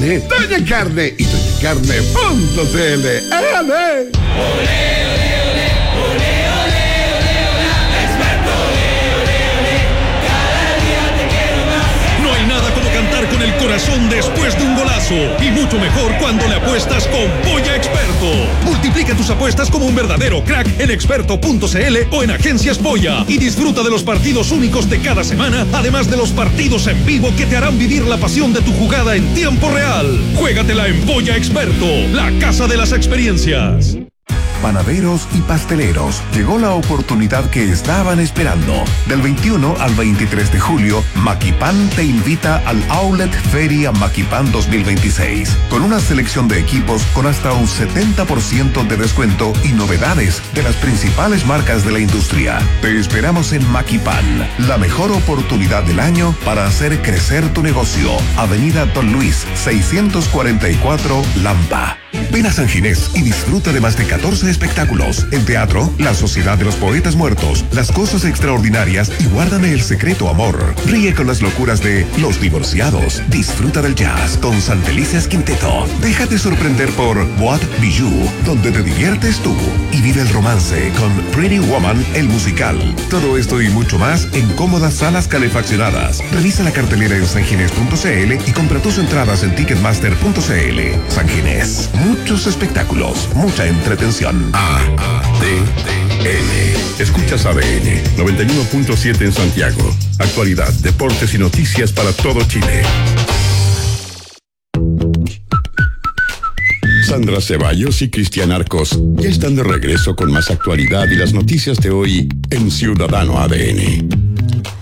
Carne, Doña Carne y doñacarne.cl. ¡Ale! Con el corazón después de un golazo y mucho mejor cuando le apuestas con Polla Experto. Multiplica tus apuestas como un verdadero crack en experto.cl o en Agencias Polla y disfruta de los partidos únicos de cada semana, además de los partidos en vivo que te harán vivir la pasión de tu jugada en tiempo real. Juégatela en Polla Experto, la casa de las experiencias. Panaderos y pasteleros, llegó la oportunidad que estaban esperando. Del 21 al 23 de julio, Maquipan te invita al Outlet Feria Maquipan 2026, con una selección de equipos con hasta un 70% de descuento y novedades de las principales marcas de la industria. Te esperamos en Maquipan, la mejor oportunidad del año para hacer crecer tu negocio. Avenida Don Luis, 644, Lampa. Ven a San Ginés y disfruta de más de 14 espectáculos. El teatro, La Sociedad de los Poetas Muertos, Las Cosas Extraordinarias y Guárdame el Secreto Amor. Ríe con las locuras de Los Divorciados. Disfruta del jazz con Santelicias Quinteto. Déjate sorprender por Boîte Bijou, donde te diviertes tú. Y vive el romance con Pretty Woman, el musical. Todo esto y mucho más en cómodas salas calefaccionadas. Revisa la cartelera en sanginés.cl y compra tus entradas en ticketmaster.cl. San Ginés. Muchos espectáculos, mucha entretención. ADN. Escuchas ADN 91.7 en Santiago. Actualidad, deportes y noticias para todo Chile. Sandra Ceballos y Cristian Arcos ya están de regreso con más actualidad y las noticias de hoy en Ciudadano ADN.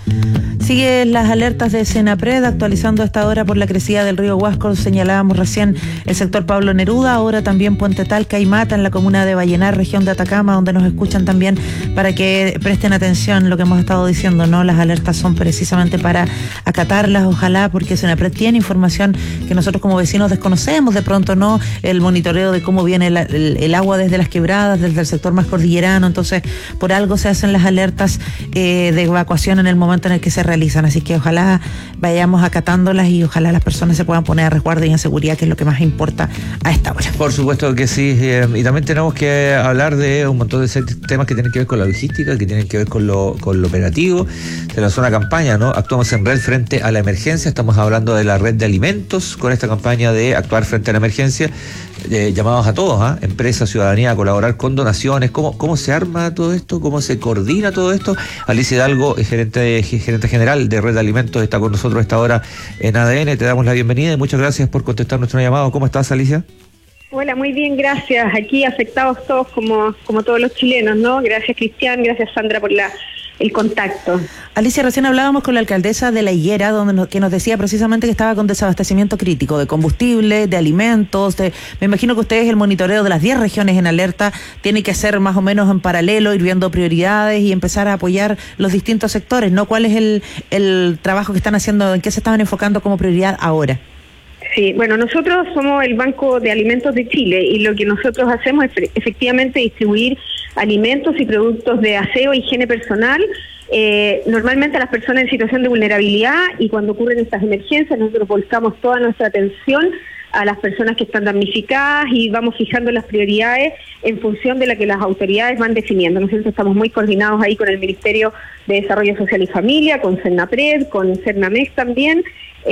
Siguen las alertas de Senapred actualizando a esta hora por la crecida del río Huasco. Señalábamos recién el sector Pablo Neruda, ahora también Puente Talca y Mata en la comuna de Vallenar, región de Atacama, donde nos escuchan también para que presten atención lo que hemos estado diciendo, ¿no? Las alertas son precisamente para acatarlas, ojalá, porque Senapred tiene información que nosotros como vecinos desconocemos de pronto, ¿no? El monitoreo de cómo viene el agua desde las quebradas, desde el sector más cordillerano, entonces por algo se hacen las alertas de evacuación en el momento en el que se realizan, así que ojalá vayamos acatándolas y ojalá las personas se puedan poner a resguardo y en seguridad, que es lo que más importa a esta hora. Por supuesto que sí, y también tenemos que hablar de un montón de temas que tienen que ver con la logística, que tienen que ver con lo operativo. Se lanzó una campaña, ¿no? Actuamos en red frente a la emergencia, estamos hablando de la red de alimentos con esta campaña de actuar frente a la emergencia. Llamados a todos, empresas, ciudadanía, a colaborar con donaciones. ¿Cómo se arma todo esto? ¿Cómo se coordina todo esto? Alicia Hidalgo, gerente general de Red de Alimentos, está con nosotros a esta hora en ADN. Te damos la bienvenida y muchas gracias por contestar nuestro llamado. ¿Cómo estás, Alicia? Hola, muy bien, gracias. Aquí afectados todos como todos los chilenos, ¿no? Gracias, Cristian, gracias, Sandra, por el contacto. Alicia, recién hablábamos con la alcaldesa de La Higuera, que nos decía precisamente que estaba con desabastecimiento crítico de combustible, de alimentos. Me imagino que ustedes el monitoreo de las 10 regiones en alerta tiene que hacer más o menos en paralelo, ir viendo prioridades y empezar a apoyar los distintos sectores, ¿no? ¿Cuál es el trabajo que están haciendo, en qué se estaban enfocando como prioridad ahora? Sí, bueno, nosotros somos el Banco de Alimentos de Chile y lo que nosotros hacemos es efectivamente distribuir alimentos y productos de aseo e higiene personal, normalmente a las personas en situación de vulnerabilidad, y cuando ocurren estas emergencias nosotros volcamos toda nuestra atención a las personas que están damnificadas y vamos fijando las prioridades en función de la que las autoridades van definiendo. Nosotros estamos muy coordinados ahí con el Ministerio de Desarrollo Social y Familia, con Senapred, con Cernamex también,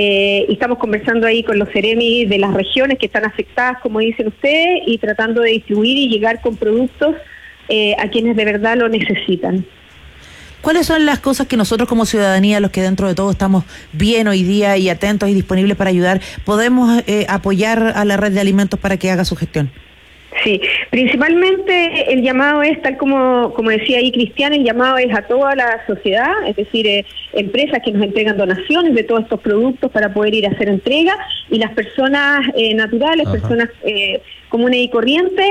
y estamos conversando ahí con los Ceremi de las regiones que están afectadas, como dicen ustedes, y tratando de distribuir y llegar con productos a quienes de verdad lo necesitan. ¿Cuáles son las cosas que nosotros como ciudadanía, los que dentro de todo estamos bien hoy día y atentos y disponibles para ayudar, podemos apoyar a la red de alimentos para que haga su gestión? Sí, principalmente el llamado es, tal como decía ahí Cristian, el llamado es a toda la sociedad, es decir, empresas que nos entregan donaciones de todos estos productos para poder ir a hacer entrega, y las personas naturales, personas comunes y corrientes,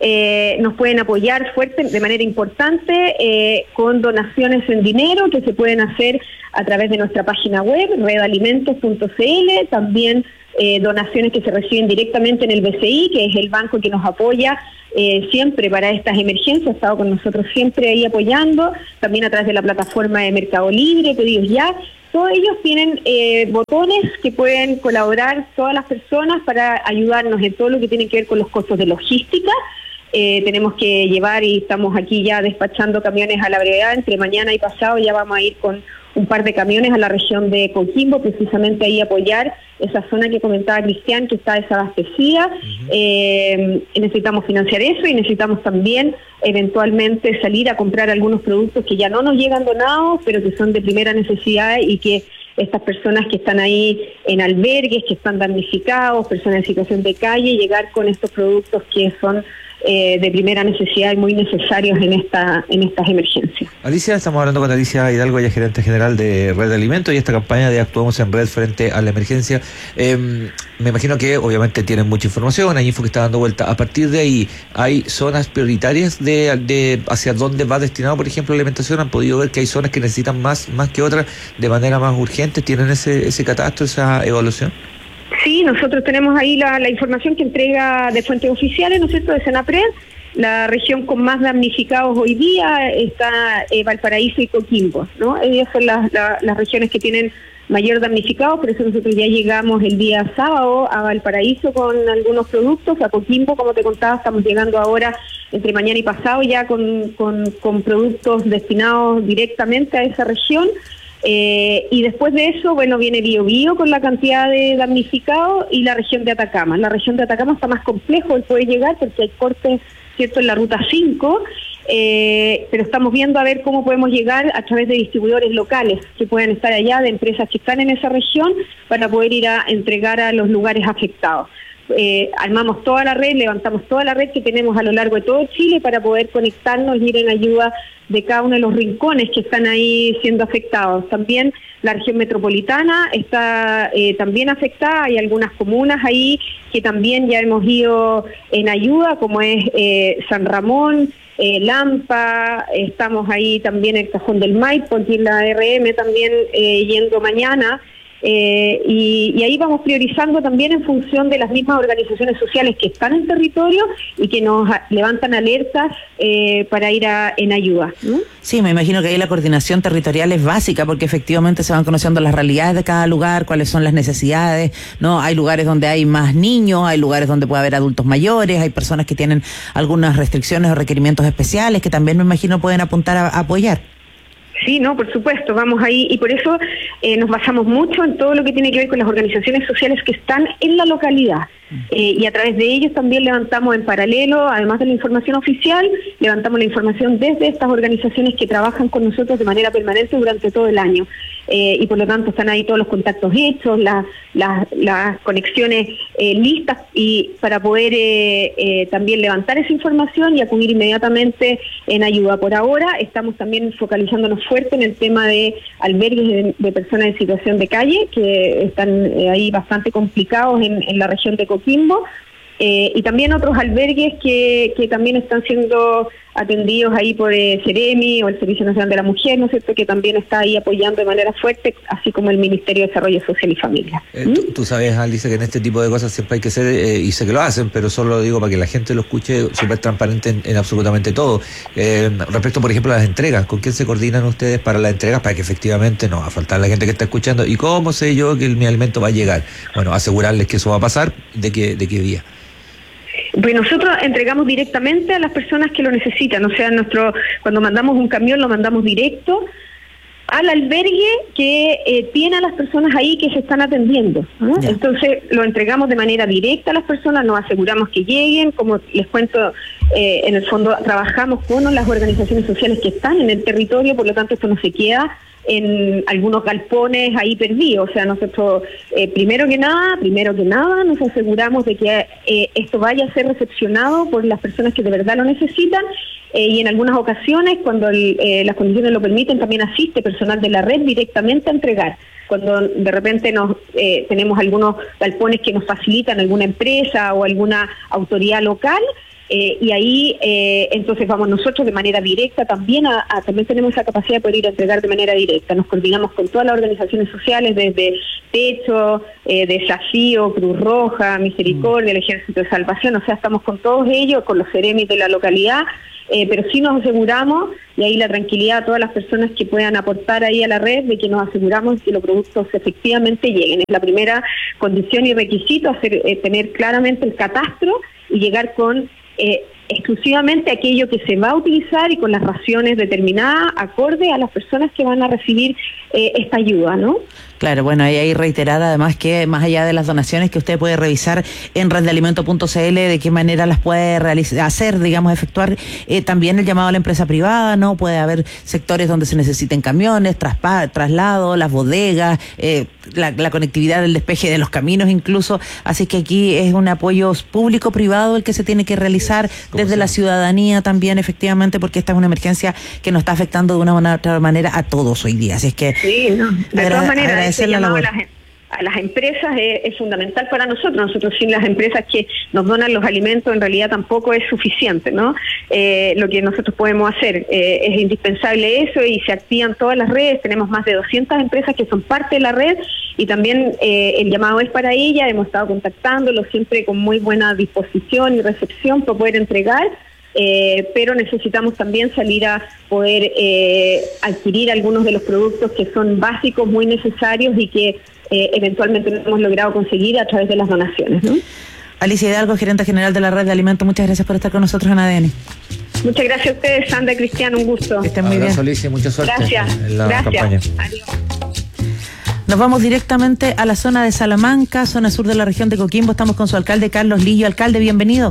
nos pueden apoyar fuerte, de manera importante, con donaciones en dinero que se pueden hacer a través de nuestra página web, redalimentos.cl, también donaciones que se reciben directamente en el BCI, que es el banco que nos apoya siempre para estas emergencias, ha estado con nosotros siempre ahí apoyando, también a través de la plataforma de Mercado Libre, Pedidos Ya. Todos ellos tienen botones que pueden colaborar todas las personas para ayudarnos en todo lo que tiene que ver con los costos de logística. Tenemos que llevar, y estamos aquí ya despachando camiones a la brevedad, entre mañana y pasado ya vamos a ir con un par de camiones a la región de Coquimbo, precisamente ahí apoyar esa zona que comentaba Cristian, que está desabastecida. Necesitamos financiar eso y necesitamos también eventualmente salir a comprar algunos productos que ya no nos llegan donados, pero que son de primera necesidad y que estas personas que están ahí en albergues, que están damnificados, personas en situación de calle, llegar con estos productos que son de primera necesidad y muy necesarios en estas emergencias. Alicia, estamos hablando con Alicia Hidalgo, ella es gerente general de Red de Alimentos, y esta campaña de Actuamos en Red frente a la emergencia. Me imagino que obviamente tienen mucha información, hay info que está dando vuelta. A partir de ahí, ¿hay zonas prioritarias de hacia dónde va destinado, por ejemplo, la alimentación? ¿Han podido ver que hay zonas que necesitan más que otras de manera más urgente? ¿Tienen ese catastro, esa evaluación? Sí, nosotros tenemos ahí la información que entrega de fuentes oficiales, ¿no es cierto?, de Senapred. La región con más damnificados hoy día está Valparaíso y Coquimbo, ¿no? Ellas son las regiones que tienen mayor damnificados, por eso nosotros ya llegamos el día sábado a Valparaíso con algunos productos, a Coquimbo, como te contaba, estamos llegando ahora entre mañana y pasado ya con productos destinados directamente a esa región. Y después de eso, bueno, viene Biobío con la cantidad de damnificados y la región de Atacama. La región de Atacama está más complejo el poder llegar porque hay cortes, ¿cierto?, en la ruta 5, pero estamos viendo a ver cómo podemos llegar a través de distribuidores locales que puedan estar allá, de empresas que están en esa región, para poder ir a entregar a los lugares afectados. Armamos toda la red, levantamos toda la red que tenemos a lo largo de todo Chile para poder conectarnos y ir en ayuda de cada uno de los rincones que están ahí siendo afectados. También la región metropolitana está también afectada, hay algunas comunas ahí que también ya hemos ido en ayuda, como es San Ramón, Lampa, estamos ahí también en el Cajón del Maipo, aquí en la RM también yendo mañana. Y ahí vamos priorizando también en función de las mismas organizaciones sociales que están en territorio y que nos levantan alertas para ir en ayuda, ¿no? Sí, me imagino que ahí la coordinación territorial es básica porque efectivamente se van conociendo las realidades de cada lugar, cuáles son las necesidades, ¿no? Hay lugares donde hay más niños, hay lugares donde puede haber adultos mayores, hay personas que tienen algunas restricciones o requerimientos especiales que también me imagino pueden apuntar a apoyar. Sí, no, por supuesto, vamos ahí y por eso nos basamos mucho en todo lo que tiene que ver con las organizaciones sociales que están en la localidad y a través de ellos también levantamos en paralelo, además de la información oficial, levantamos la información desde estas organizaciones que trabajan con nosotros de manera permanente durante todo el año y por lo tanto están ahí todos los contactos hechos, las conexiones listas y para poder también levantar esa información y acudir inmediatamente en ayuda. Por ahora estamos también focalizándonos fuerte en el tema de albergues de personas en situación de calle que están ahí bastante complicados en la región de Coquimbo y también otros albergues que también están siendo atendidos ahí por Ceremi o el Servicio Nacional de la Mujer, ¿no es cierto?, que también está ahí apoyando de manera fuerte, así como el Ministerio de Desarrollo Social y Familia. Tú sabes, Alicia, que en este tipo de cosas siempre hay que ser, y sé que lo hacen, pero solo lo digo para que la gente lo escuche, súper transparente en absolutamente todo. Respecto, por ejemplo, a las entregas, ¿con quién se coordinan ustedes para las entregas para que efectivamente no va a faltar la gente que está escuchando? ¿Y cómo sé yo que mi alimento va a llegar? Bueno, asegurarles que eso va a pasar, ¿de qué día? Pues nosotros entregamos directamente a las personas que lo necesitan, o sea, cuando mandamos un camión lo mandamos directo al albergue que tiene a las personas ahí que se están atendiendo, ¿no? Yeah. Entonces lo entregamos de manera directa a las personas, nos aseguramos que lleguen, como les cuento, en el fondo trabajamos con las organizaciones sociales que están en el territorio, por lo tanto esto no se queda en algunos galpones ahí perdidos, o sea, nosotros primero que nada nos aseguramos de que esto vaya a ser recepcionado por las personas que de verdad lo necesitan y en algunas ocasiones, cuando las condiciones lo permiten, también asiste personal de la red directamente a entregar. Cuando de repente tenemos algunos galpones que nos facilitan alguna empresa o alguna autoridad local, y ahí entonces vamos nosotros de manera directa también también tenemos esa capacidad de poder ir a entregar de manera directa. Nos coordinamos con todas las organizaciones sociales, desde Techo, Desafío, Cruz Roja, Misericordia, el Ejército de Salvación, o sea, estamos con todos ellos, con los CEREMIs de la localidad, pero sí nos aseguramos, y ahí la tranquilidad a todas las personas que puedan aportar ahí a la red, de que nos aseguramos que los productos efectivamente lleguen. Es la primera condición y requisito, tener claramente el catastro y llegar con exclusivamente aquello que se va a utilizar y con las raciones determinadas acorde a las personas que van a recibir esta ayuda, ¿no? Claro, bueno, ahí reiterar además que más allá de las donaciones que usted puede revisar en reddealimento.cl, de qué manera las puede hacer, digamos, efectuar también el llamado a la empresa privada, ¿no? Puede haber sectores donde se necesiten camiones, traslado, las bodegas, la conectividad del despeje de los caminos incluso, así que aquí es un apoyo público-privado el que se tiene que realizar desde la ciudadanía también, efectivamente, porque esta es una emergencia que nos está afectando de una u otra manera a todos hoy día, así es que sí, no, de todas maneras ese llamado a las empresas es fundamental para nosotros. Nosotros sin las empresas que nos donan los alimentos en realidad tampoco es suficiente, ¿no? Lo que nosotros podemos hacer es indispensable eso, y se activan todas las redes. Tenemos más de 200 empresas que son parte de la red, y también el llamado es para ellas. Hemos estado contactándolos siempre con muy buena disposición y recepción para poder entregar. Pero necesitamos también salir a poder adquirir algunos de los productos que son básicos, muy necesarios, y que eventualmente no hemos logrado conseguir a través de las donaciones, ¿no? Alicia Hidalgo, gerente general de la Red de Alimentos, muchas gracias por estar con nosotros en ADN. Muchas gracias a ustedes, Sandra y Cristiano, un gusto. Que estén muy bien. Alicia, mucha suerte en la campaña. Adiós. Nos vamos directamente a la zona de Salamanca, zona sur de la región de Coquimbo. Estamos con su alcalde, Carlos Lillo. Alcalde, bienvenido.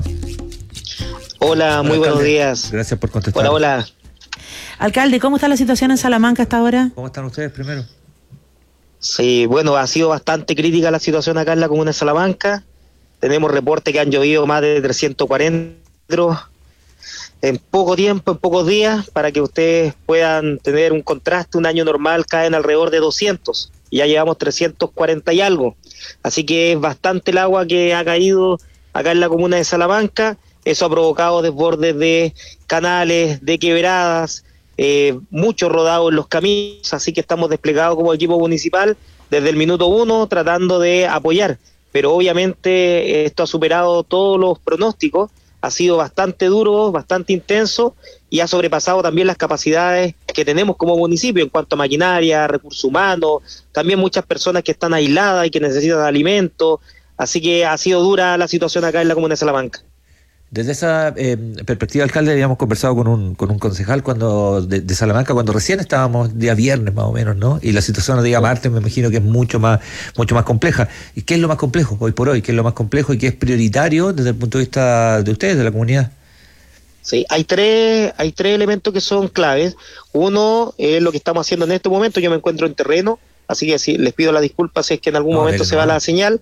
Hola, muy buenos días. Gracias por contestar. Hola. Alcalde, ¿cómo está la situación en Salamanca hasta ahora? ¿Cómo están ustedes primero? Sí, bueno, ha sido bastante crítica la situación acá en la comuna de Salamanca. Tenemos reportes que han llovido más de 340 litros en poco tiempo, en pocos días. Para que ustedes puedan tener un contraste, un año normal caen alrededor de 200. Y ya llevamos 340 y algo. Así que es bastante el agua que ha caído acá en la comuna de Salamanca. Eso ha provocado desbordes de canales, de quebradas, muchos rodados en los caminos, así que estamos desplegados como equipo municipal desde el minuto 1 tratando de apoyar, pero obviamente esto ha superado todos los pronósticos, ha sido bastante duro, bastante intenso, y ha sobrepasado también las capacidades que tenemos como municipio en cuanto a maquinaria, recursos humanos, también muchas personas que están aisladas y que necesitan alimentos, así que ha sido dura la situación acá en la comuna de Salamanca. Desde esa perspectiva, alcalde, habíamos conversado con un concejal de Salamanca cuando recién estábamos día viernes más o menos, ¿no? Y la situación día martes me imagino que es mucho más compleja. ¿Y qué es lo más complejo hoy por hoy? ¿Qué es lo más complejo y qué es prioritario desde el punto de vista de ustedes, de la comunidad? Sí, hay tres elementos que son claves. Uno es lo que estamos haciendo en este momento. Yo me encuentro en terreno, así que les pido la disculpa si es que en algún momento se va la señal.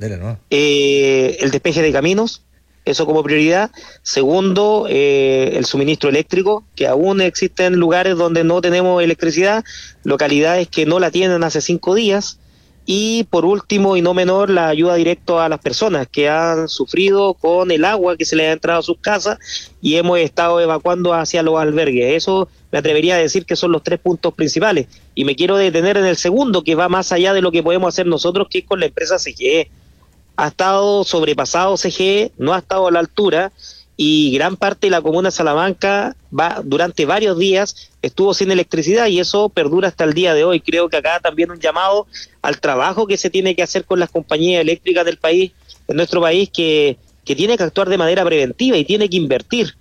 El despeje de caminos. Eso como prioridad. Segundo, el suministro eléctrico, que aún existen lugares donde no tenemos electricidad, localidades que no la tienen hace 5 días. Y por último, y no menor, la ayuda directa a las personas que han sufrido con el agua que se les ha entrado a sus casas y hemos estado evacuando hacia los albergues. Eso me atrevería a decir que son los 3 puntos principales. Y me quiero detener en el segundo, que va más allá de lo que podemos hacer nosotros, que es con la empresa CGE. Ha estado sobrepasado CGE, no ha estado a la altura, y gran parte de la comuna de Salamanca durante varios días estuvo sin electricidad, y eso perdura hasta el día de hoy. Creo que acá también un llamado al trabajo que se tiene que hacer con las compañías eléctricas del país, en nuestro país, que tiene que actuar de manera preventiva y tiene que invertir.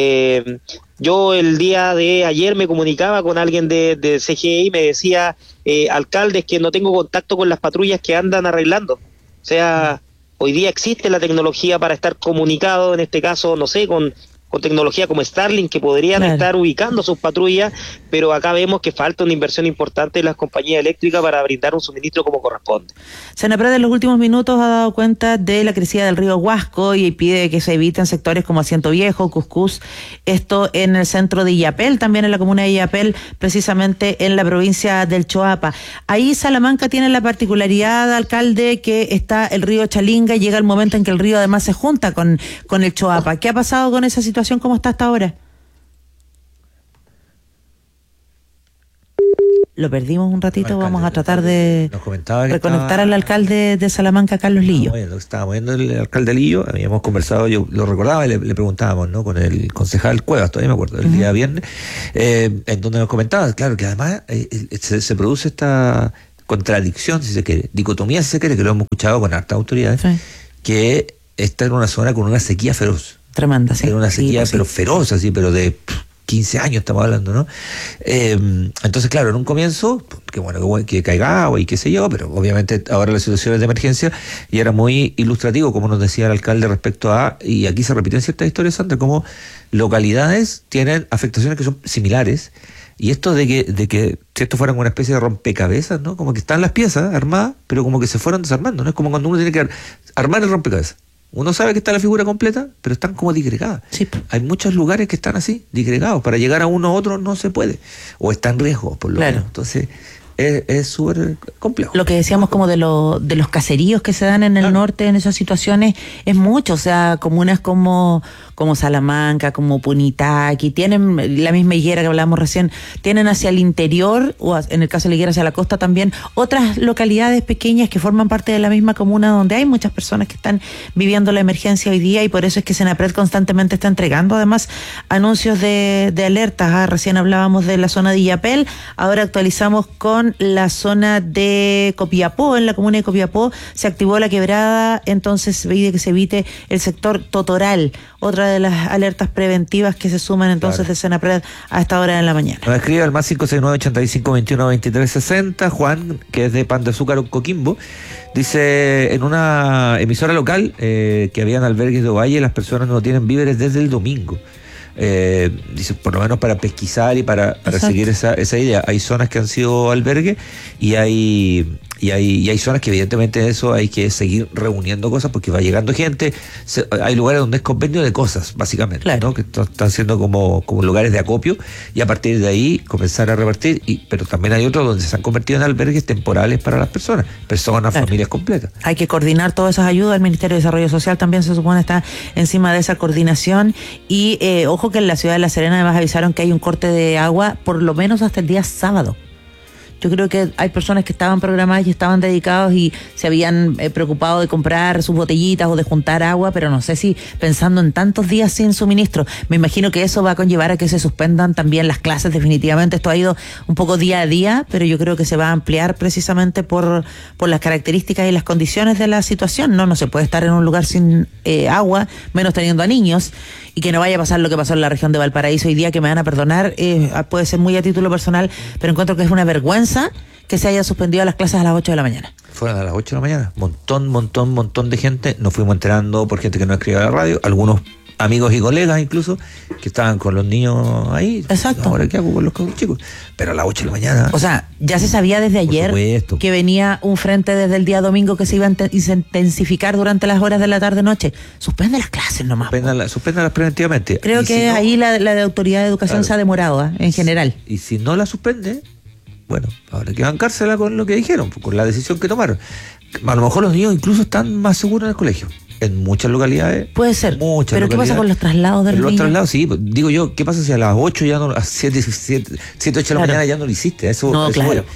Yo el día de ayer me comunicaba con alguien de CGE y me decía, alcaldes, que no tengo contacto con las patrullas que andan arreglando. O sea, hoy día existe la tecnología para estar comunicado, en este caso, no sé, con con tecnología como Starlink que podrían estar ubicando sus patrullas, pero acá vemos que falta una inversión importante en las compañías eléctricas para brindar un suministro como corresponde. Senapred en los últimos minutos ha dado cuenta de la crecida del río Huasco y pide que se eviten sectores como Asiento Viejo, Cuscús, esto en el centro de Illapel, también en la comuna de Illapel, precisamente en la provincia del Choapa. Ahí Salamanca tiene la particularidad, alcalde, que está el río Chalinga y llega el momento en que el río además se junta con el Choapa. ¿Qué ha pasado con esa situación? ¿Cómo está hasta ahora? Lo perdimos un ratito, alcalde, vamos a tratar de reconectar al alcalde de Salamanca, Carlos Lillo. Estábamos viendo el alcalde Lillo, habíamos conversado, yo lo recordaba y le preguntábamos, ¿no?, con el concejal Cuevas, todavía me acuerdo, el día viernes, en donde nos comentaba, claro, que además se produce esta contradicción, si se quiere, dicotomía, si se quiere, que lo hemos escuchado con hartas autoridades, que está en una zona con una sequía feroz. Tremenda, sí. Era una sequía, pero feroz, así, pero de 15 años estamos hablando, ¿no? Entonces, claro, en un comienzo, que bueno, que caiga agua y qué sé yo, pero obviamente ahora la situación es de emergencia y era muy ilustrativo, como nos decía el alcalde respecto a, y aquí se repiten ciertas historias, Sandra, como localidades tienen afectaciones que son similares, y esto de que si esto fuera una especie de rompecabezas, ¿no? Como que están las piezas armadas, pero como que se fueron desarmando, ¿no? Es como cuando uno tiene que armar el rompecabezas. Uno sabe que está la figura completa, pero están como disgregadas. Sí. Hay muchos lugares que están así, disgregados. Para llegar a uno a otro no se puede. O está en riesgo, por lo menos. Entonces, es súper complejo. Lo que decíamos como de los caseríos que se dan en el norte en esas situaciones es mucho. O sea, comunas como Salamanca, como Punitaqui, tienen la misma higuera que hablábamos recién, tienen hacia el interior, o en el caso de la higuera hacia la costa también, otras localidades pequeñas que forman parte de la misma comuna donde hay muchas personas que están viviendo la emergencia hoy día, y por eso es que Senapred constantemente está entregando además anuncios de alertas. Recién hablábamos de la zona de Illapel, ahora actualizamos con la zona de Copiapó. En la comuna de Copiapó se activó la quebrada, entonces se pide que se evite el sector Totoral, otra de las alertas preventivas que se suman entonces de Senapred a esta hora de la mañana. Nos escribe al más 569-85-21-23-60, Juan, que es de Pan de Azúcar, Coquimbo, dice, en una emisora local que habían albergues de Ovalle, las personas no tienen víveres desde el domingo. Dice, por lo menos para pesquisar y para seguir esa idea. Hay zonas que han sido albergues y hay zonas que evidentemente eso hay que seguir reuniendo cosas porque va llegando gente. Hay lugares donde es convenio de cosas, básicamente, ¿no? Que están siendo como lugares de acopio, y a partir de ahí comenzar a repartir. Pero también hay otros donde se han convertido en albergues temporales para las personas, familias completas. Hay que coordinar todas esas ayudas. El Ministerio de Desarrollo Social también se supone está encima de esa coordinación. Y ojo que en la ciudad de La Serena además avisaron que hay un corte de agua por lo menos hasta el día sábado. Yo creo que hay personas que estaban programadas y estaban dedicados y se habían preocupado de comprar sus botellitas o de juntar agua, pero no sé si pensando en tantos días sin suministro. Me imagino que eso va a conllevar a que se suspendan también las clases definitivamente. Esto ha ido un poco día a día, pero yo creo que se va a ampliar precisamente por las características y las condiciones de la situación. No se puede estar en un lugar sin agua, menos teniendo a niños, y que no vaya a pasar lo que pasó en la región de Valparaíso hoy día, que me van a perdonar, puede ser muy a título personal, pero encuentro que es una vergüenza que se haya suspendido las clases a las 8 de la mañana. Fueron a las 8 de la mañana. Montón de gente. Nos fuimos enterando por gente que nos escribía a la radio. Algunos amigos y colegas incluso, que estaban con los niños ahí. Exacto. Ahora, ¿qué hago con los chicos? Pero a las 8 de la mañana. O sea, ya se sabía desde ayer que venía un frente desde el día domingo que se iba a intensificar durante las horas de la tarde-noche. Suspende las clases nomás. Suspéndalas preventivamente. Creo que ahí la de Autoridad de Educación se ha demorado, en general. Y si no la suspende, bueno, habrá que bancársela con lo que dijeron, con la decisión que tomaron. A lo mejor los niños incluso están más seguros en el colegio. En muchas localidades. Puede ser. ¿Pero qué pasa con los traslados de los niños? Los traslados, sí. Digo yo, ¿qué pasa si a las 8 ya no, a 7, 8 de la mañana ya no lo hiciste? Claro.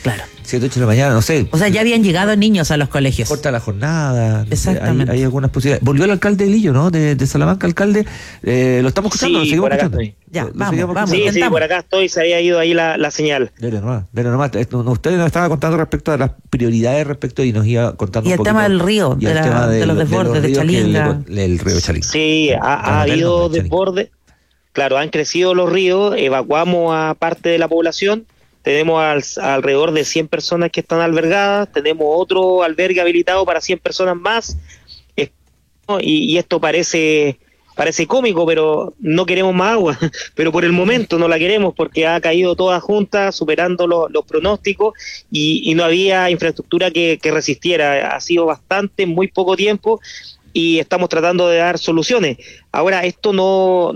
7, 8 de la mañana, no sé. O sea, ya habían llegado niños a los colegios. Corta la jornada. Exactamente. Hay algunas posibilidades. Volvió el alcalde de Lillo, ¿no? De Salamanca, alcalde. Lo estamos escuchando, sí, lo seguimos escuchando. Ya, vamos. Sí, por acá estoy, se había ido ahí la señal. Dele nomás. Usted nos estaba contando respecto a las prioridades y nos iba contando un poquito. Y el tema del río, de los desbordes de Chalinga. El río Chalinga. Sí, ha habido desbordes. Claro, han crecido los ríos, evacuamos a parte de la población. Tenemos alrededor de 100 personas que están albergadas, tenemos otro albergue habilitado para 100 personas más, y esto parece parece cómico, pero no queremos más agua, pero por el momento no la queremos porque ha caído toda junta, superando los pronósticos y no había infraestructura que resistiera. Ha sido bastante, muy poco tiempo, y estamos tratando de dar soluciones. Ahora, esto no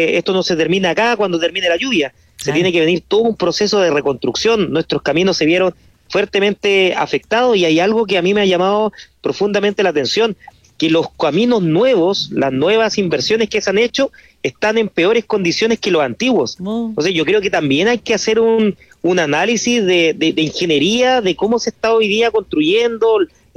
se termina acá cuando termine la lluvia, se tiene que venir todo un proceso de reconstrucción. Nuestros caminos se vieron fuertemente afectados y hay algo que a mí me ha llamado profundamente la atención, que los caminos nuevos, las nuevas inversiones que se han hecho, están en peores condiciones que los antiguos. Entonces yo creo que también hay que hacer un análisis de ingeniería, de cómo se está hoy día construyendo,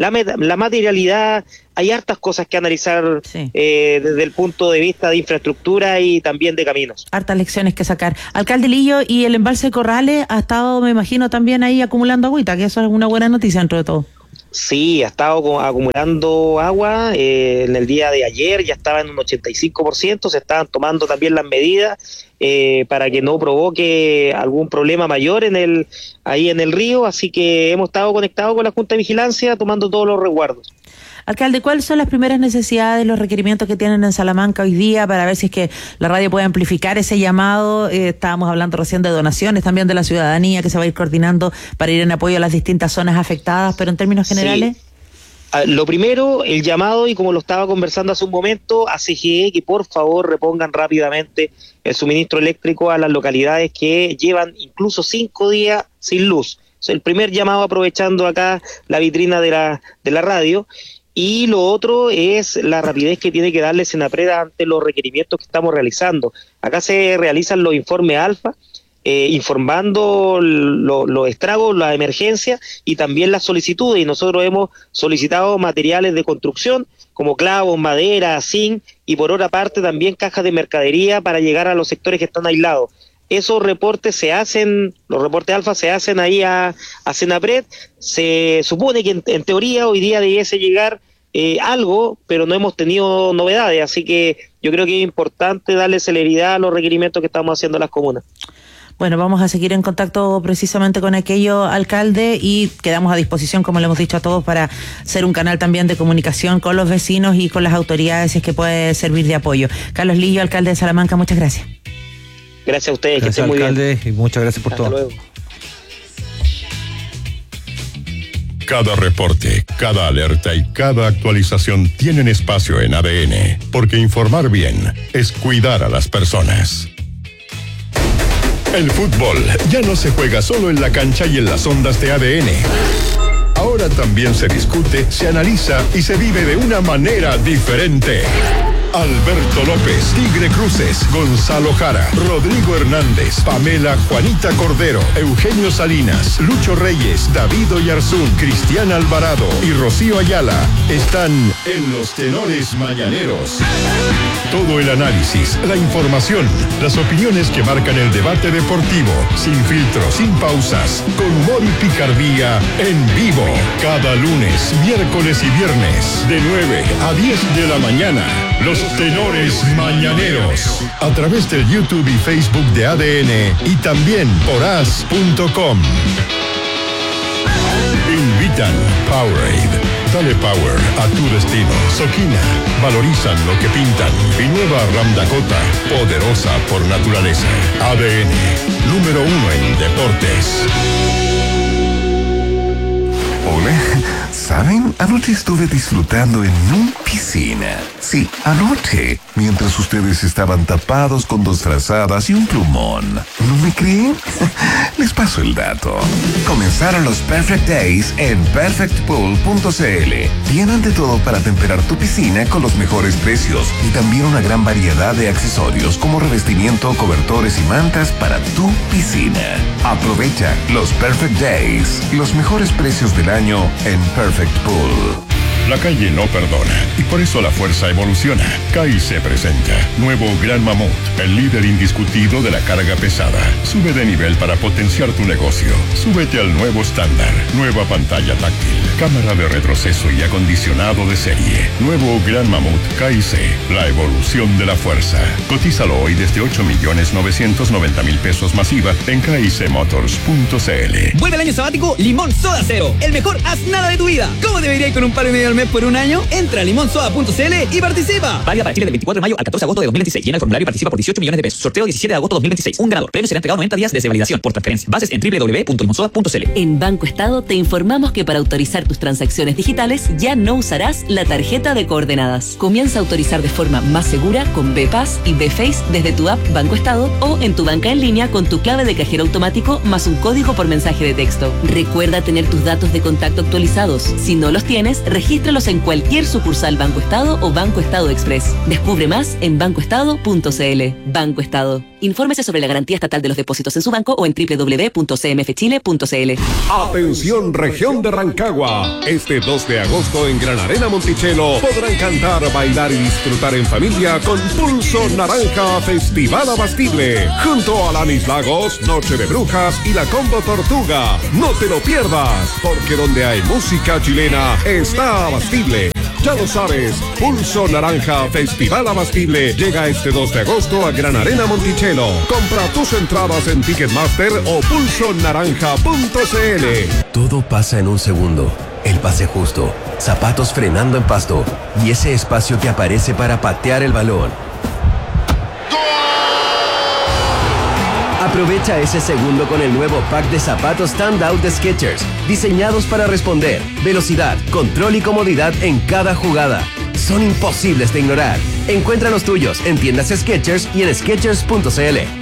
la materialidad. Hay hartas cosas que analizar desde el punto de vista de infraestructura y también de caminos. Hartas lecciones que sacar. Alcalde Lillo, y el embalse de Corrales ha estado, me imagino, también ahí acumulando agüita, que eso es una buena noticia dentro de todo. Sí, ha estado acumulando agua. En el día de ayer ya estaba en un 85%, se estaban tomando también las medidas para que no provoque algún problema mayor ahí en el río, así que hemos estado conectados con la Junta de Vigilancia tomando todos los resguardos. Alcalde, ¿cuáles son las primeras necesidades, los requerimientos que tienen en Salamanca hoy día para ver si es que la radio puede amplificar ese llamado? Estábamos hablando recién de donaciones también de la ciudadanía que se va a ir coordinando para ir en apoyo a las distintas zonas afectadas, pero en términos generales. Sí. Lo primero, el llamado, y como lo estaba conversando hace un momento, a CGE que por favor repongan rápidamente el suministro eléctrico a las localidades que llevan incluso 5 días sin luz. Es el primer llamado, aprovechando acá la vitrina de la radio. Y lo otro es la rapidez que tiene que darle Senapred ante los requerimientos que estamos realizando. Acá se realizan los informes alfa, informando los estragos, la emergencia y también las solicitudes. Y nosotros hemos solicitado materiales de construcción como clavos, madera, zinc y por otra parte también cajas de mercadería para llegar a los sectores que están aislados. Esos reportes los reportes alfa se hacen ahí a Senapred. Se supone que en teoría hoy día debiese llegar algo, pero no hemos tenido novedades, así que yo creo que es importante darle celeridad a los requerimientos que estamos haciendo las comunas. Bueno, vamos a seguir en contacto precisamente con aquello, alcalde, y quedamos a disposición, como le hemos dicho a todos, para ser un canal también de comunicación con los vecinos y con las autoridades, si es que puede servir de apoyo. Carlos Lillo, alcalde de Salamanca, muchas gracias. Gracias a ustedes, gracias, que estén muy alcalde, bien. Y muchas gracias por Hasta todo. Luego. Cada reporte, cada alerta y cada actualización tienen espacio en ADN, porque informar bien es cuidar a las personas. El fútbol ya no se juega solo en la cancha y en las ondas de ADN. Ahora también se discute, se analiza y se vive de una manera diferente. Alberto López, Tigre Cruces, Gonzalo Jara, Rodrigo Hernández, Pamela Juanita Cordero, Eugenio Salinas, Lucho Reyes, David Oyarzún, Cristian Alvarado y Rocío Ayala están en los Tenores Mañaneros. Todo el análisis, la información, las opiniones que marcan el debate deportivo, sin filtros, sin pausas, con humor y picardía, en vivo. Cada lunes, miércoles y viernes, de 9 a 10 de la mañana. Los Tenores Mañaneros, a través del YouTube y Facebook de ADN y también por as.com. Invitan Powerade. Dale power a tu destino. Soquina, valorizan lo que pintan. Y nueva Ram Dakota, poderosa por naturaleza. ADN, número 1 en deportes. Hola, ¿saben? Anoche estuve disfrutando en una piscina. Sí, anoche, mientras ustedes estaban tapados con 2 frazadas y un plumón. ¿No me creen? Les paso el dato. Comenzaron los Perfect Days en perfectpool.cl. Tienen de todo para temperar tu piscina con los mejores precios y también una gran variedad de accesorios como revestimiento, cobertores y mantas para tu piscina. Aprovecha los Perfect Days, los mejores precios del año en Perfect Pool. La calle no perdona y por eso la fuerza evoluciona. CAICE presenta nuevo Gran Mamut, el líder indiscutido de la carga pesada. Sube de nivel para potenciar tu negocio. Súbete al nuevo estándar. Nueva pantalla táctil, cámara de retroceso y acondicionado de serie. Nuevo Gran Mamut CAICE, la evolución de la fuerza. Cotízalo hoy desde 8.990.000 pesos masiva en caicemotors.cl. Vuelve el año sabático Limón Soda Cero, el mejor haz nada de tu vida. ¿Cómo debería ir con un palo y medio al mes por un año? Entra a limonsoda.cl y participa. Válida para Chile del 24 de mayo al 14 de agosto de 2026. Llena el formulario y participa por 18 millones de pesos. Sorteo 17 de agosto de 2026. Un ganador. Premio será entregado 90 días desde validación por transferencia. Bases en www.limonsoda.cl. En Banco Estado te informamos que para autorizar tus transacciones digitales ya no usarás la tarjeta de coordenadas. Comienza a autorizar de forma más segura con BPass y BFace desde tu app Banco Estado o en tu banca en línea con tu clave de cajero automático más un código por mensaje de texto. Recuerda tener tus datos de contacto actualizados. Si no los tienes, regístralos en cualquier sucursal Banco Estado o Banco Estado Express. Descubre más en bancoestado.cl. Banco Estado. Infórmese sobre la garantía estatal de los depósitos en su banco o en www.cmfchile.cl. Atención, región de Rancagua. Este 2 de agosto en Gran Arena Monticello podrán cantar, bailar y disfrutar en familia con Pulso Naranja Festival Abastible. Junto a Lanis Lagos, Noche de Brujas y la Combo Tortuga. No te lo pierdas, porque donde hay música chilena está Abastible. Ya lo sabes, Pulso Naranja Festival Abastible llega este 2 de agosto a Gran Arena Monticello. Compra tus entradas en Ticketmaster o pulsonaranja.cl. Todo pasa en un segundo. El pase justo, zapatos frenando en pasto y ese espacio que aparece para patear el balón. Aprovecha ese segundo con el nuevo pack de zapatos Standout de Skechers, diseñados para responder, velocidad, control y comodidad en cada jugada. Son imposibles de ignorar. Encuentra los tuyos en tiendas Skechers y en Skechers.cl.